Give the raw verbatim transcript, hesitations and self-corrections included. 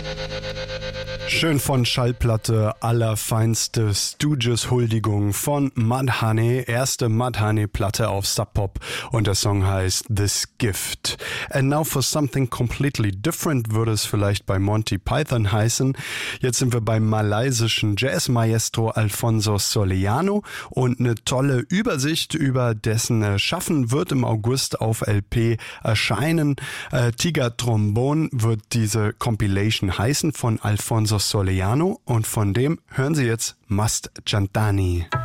Schön von Schallplatte, allerfeinste Stooges-Huldigung von Mudhoney, erste Mudhoney-Platte auf Sub Pop und der Song heißt This Gift. And now for something completely different würde es vielleicht bei Monty Python heißen. Jetzt sind wir beim malaysischen Jazz-Maestro Alfonso Soleano und eine tolle Übersicht über dessen Schaffen wird im August auf L P erscheinen. Äh, Tiger Trombone wird diese Compilation heißen von Alfonso Soleano und von dem hören Sie jetzt Mast Jantani.